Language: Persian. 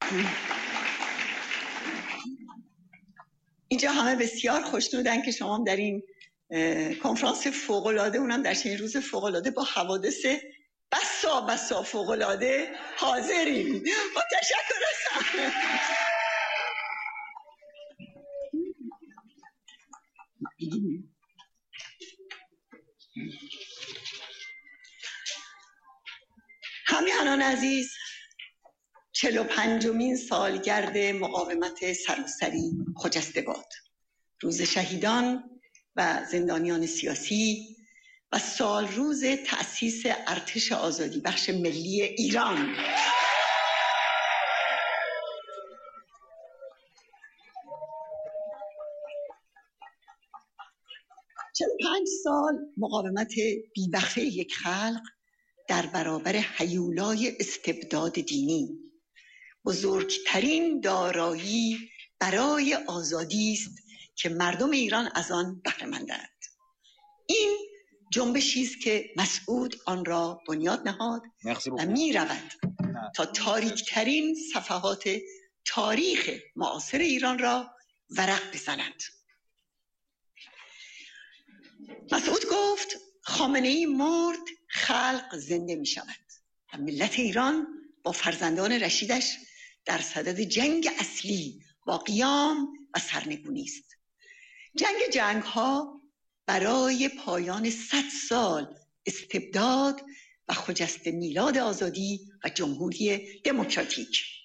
اینجا همه بسیار خوشنودن که شما در این کنفرانس فوق‌العاده، اونم در چنین روز فوق‌العاده با حوادث بسا فوق‌العاده حاضرین. با تشکر هستم. همیهنان عزیز، 45مین سالگرد مقاومت سراسری خجسته باد. روز شهیدان و زندانیان سیاسی و سال روز تأسیس ارتش آزادی بخش ملی ایران. چه 5 سال مقاومت بی‌وقفه یک خلق در برابر هیولای استبداد دینی، بزرگترین دارایی برای آزادی است که مردم ایران از آن بهره مندند. این جنبشی است که مسعود آن را بنیاد نهاد و می رود تا تاریکترین صفحات تاریخ معاصر ایران را ورق بزنند. مسعود گفت خامنه‌ای مرد، خلق زنده می شود و ملت ایران با فرزندان رشیدش در صدد جنگ اصلی با قیام و سرنگونی است. جنگ ها برای پایان 100 سال استبداد و خجسته میلاد آزادی و جمهوری دموکراتیک.